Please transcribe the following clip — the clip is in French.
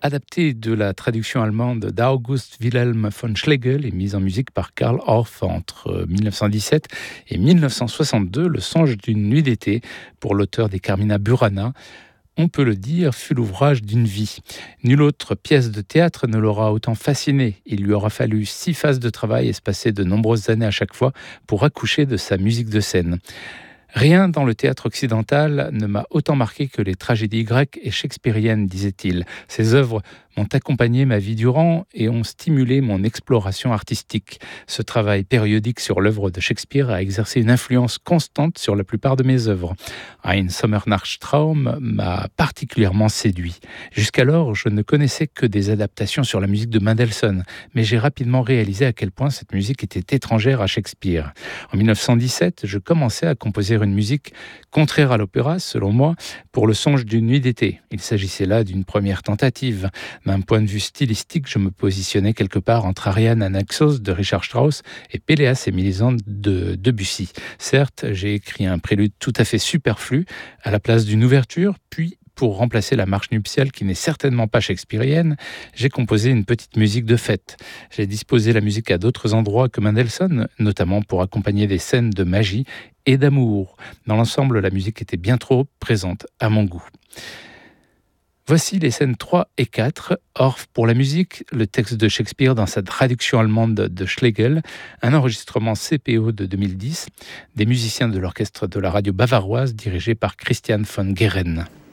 adaptée de la traduction allemande d'August Wilhelm von Schlegel et mise en musique par Karl Orff entre 1917 et 1962, Le songe d'une nuit d'été, pour l'auteur des Carmina Burana, on peut le dire, fut l'ouvrage d'une vie. Nulle autre pièce de théâtre ne l'aura autant fasciné. Il lui aura fallu 6 phases de travail espacées de nombreuses années à chaque fois pour accoucher de sa musique de scène. Rien dans le théâtre occidental ne m'a autant marqué que les tragédies grecques et shakespeariennes, disait-il. Ces œuvres m'ont accompagné ma vie durant et ont stimulé mon exploration artistique. Ce travail périodique sur l'œuvre de Shakespeare a exercé une influence constante sur la plupart de mes œuvres. Ein Sommernachtstraum m'a particulièrement séduit. Jusqu'alors, je ne connaissais que des adaptations sur la musique de Mendelssohn, mais j'ai rapidement réalisé à quel point cette musique était étrangère à Shakespeare. En 1917, je commençais à composer une musique contraire à l'opéra, selon moi, pour Le songe d'une nuit d'été. Il s'agissait là d'une première tentative. D'un point de vue stylistique, je me positionnais quelque part entre Ariane Anaxos de Richard Strauss et Péléas et Mélisande de Debussy. Certes, j'ai écrit un prélude tout à fait superflu à la place d'une ouverture, puis pour remplacer la marche nuptiale qui n'est certainement pas shakespearienne, j'ai composé une petite musique de fête. J'ai disposé la musique à d'autres endroits que Mendelssohn, notamment pour accompagner des scènes de magie et d'amour. Dans l'ensemble, la musique était bien trop présente à mon goût. Voici les scènes 3 et 4, Orff pour la musique, le texte de Shakespeare dans sa traduction allemande de Schlegel, un enregistrement CPO de 2010, des musiciens de l'orchestre de la radio bavaroise dirigé par Christian von Gueren.